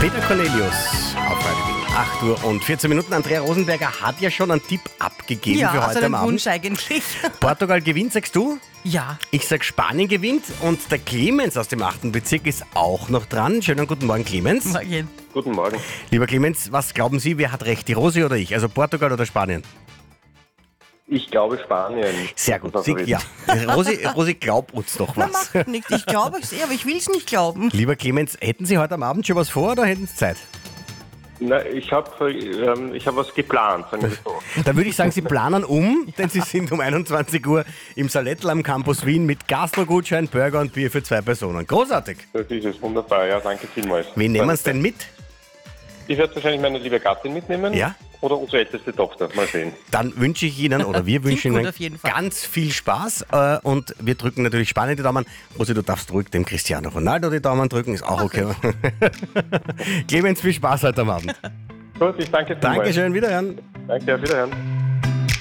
Peter Cornelius auf Radio Wien. 8 Uhr und 14 Minuten. Andrea Rosenberger hat ja schon einen Tipp abgegeben für heute einen am Abend. Wunsch eigentlich. Portugal gewinnt, sagst du? Ja. Ich sag Spanien gewinnt und der Clemens aus dem 8. Bezirk ist auch noch dran. Schönen guten Morgen, Clemens. Morgen. Guten Morgen. Lieber Clemens, was glauben Sie, wer hat recht, die Rosi oder ich? Also Portugal oder Spanien? Ich glaube Spanien. Sehr gut. Favorit. Ja. Rosi, glaub uns doch Na, was. macht nichts. Ich glaube es aber ich will es nicht glauben. Lieber Clemens, hätten Sie heute am Abend schon was vor oder hätten Sie Zeit? Na, ich hab was geplant, sagen wir so. Dann würde ich sagen, Sie planen denn Sie sind um 21 Uhr im Salettl am Campus Wien mit Gastro-Gutschein, Burger und Bier für 2 Personen. Großartig. Das ist es, wunderbar. Ja, danke vielmals. Wen nehmen Sie denn mit? Ich werde wahrscheinlich meine liebe Gattin mitnehmen. Ja? Oder unsere älteste Tochter. Mal sehen. Dann wünsche ich Ihnen, oder wir wünschen gut Ihnen auf jeden Fall. ganz viel Spaß und wir drücken natürlich Spanien die Daumen. Rosi, du darfst ruhig dem Cristiano Ronaldo die Daumen drücken, ist auch okay. Clemens, viel Spaß heute am Abend. Gut, ich danke vielmals. Dankeschön, wiederhören. Danke, auf Wiederhören.